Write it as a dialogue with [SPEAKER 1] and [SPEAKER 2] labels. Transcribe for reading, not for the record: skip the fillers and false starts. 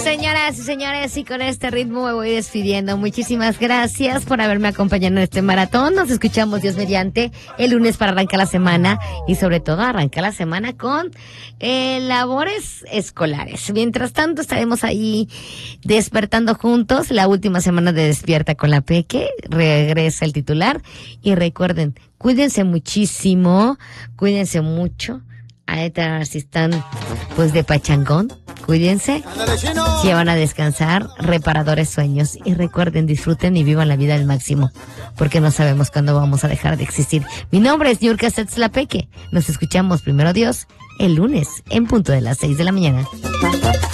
[SPEAKER 1] Señoras y señores, y con este ritmo me voy despidiendo. Muchísimas gracias por haberme acompañado en este maratón. Nos escuchamos, Dios mediante, el lunes para arrancar la semana. Y sobre todo, arrancar la semana con labores escolares. Mientras tanto, estaremos ahí despertando juntos. La última semana de Despierta con la Peque. Regresa el titular. Y recuerden, cuídense muchísimo, cuídense mucho. Si están pues de pachangón, cuídense, si van a descansar, reparadores sueños, y recuerden, disfruten y vivan la vida al máximo, porque no sabemos cuándo vamos a dejar de existir. Mi nombre es Niurka Setzlapeque. Nos escuchamos, primero Dios, el lunes en punto de las 6 de la mañana.